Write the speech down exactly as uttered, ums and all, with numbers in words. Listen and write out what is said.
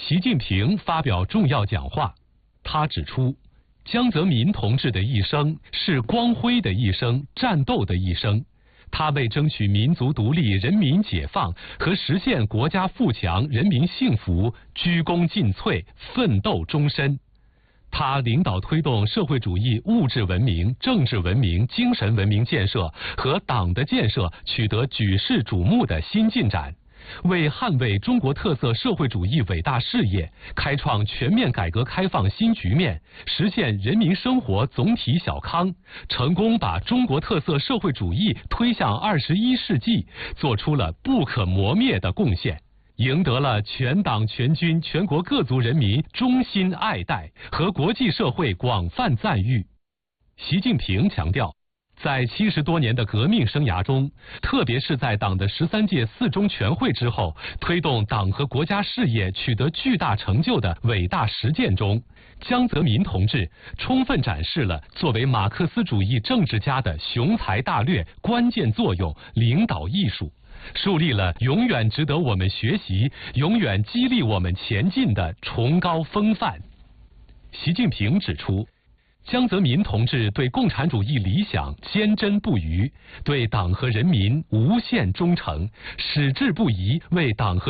习近平发表重要讲话，他指出，江泽民同志的一生是光辉的一生，战斗的一生。他为争取民族独立、人民解放和实现国家富强、人民幸福，鞠躬尽瘁，奋斗终身。他领导推动社会主义物质文明、政治文明、精神文明建设和党的建设取得举世瞩目的新进展，为捍卫中国特色社会主义伟大事业，开创全面改革开放新局面，实现人民生活总体小康，成功把中国特色社会主义推向二十一世纪，做出了不可磨灭的贡献，赢得了全党全军全国各族人民衷心爱戴和国际社会广泛赞誉。习近平强调，在七十多年的革命生涯中，特别是在党的十三届四中全会之后，推动党和国家事业取得巨大成就的伟大实践中，江泽民同志充分展示了作为马克思主义政治家的雄才大略、关键作用、领导艺术，树立了永远值得我们学习、永远激励我们前进的崇高风范。习近平指出，江泽民同志对共产主义理想坚贞不渝，对党和人民无限忠诚，矢志不移为党和